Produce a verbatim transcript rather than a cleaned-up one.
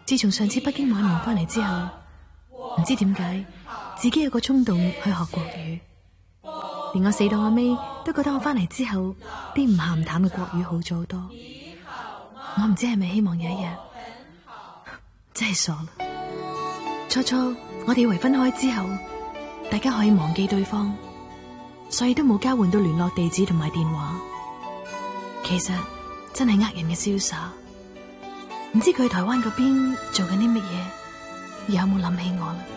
自從上次北京玩完翻嚟之後，唔知點解自己有個衝動去學國語，連我死黨阿 May 都覺得我翻嚟之後啲唔鹹唔淡嘅國語好咗好多。我唔知係咪希望有一日，真係傻啦。初初我哋以為分開之後大家可以忘記對方，所以都冇交換到聯絡地址同埋電話。其實真係呃人嘅瀟灑。唔知佢喺台灣嗰邊做緊啲乜嘢，有冇諗起我啦？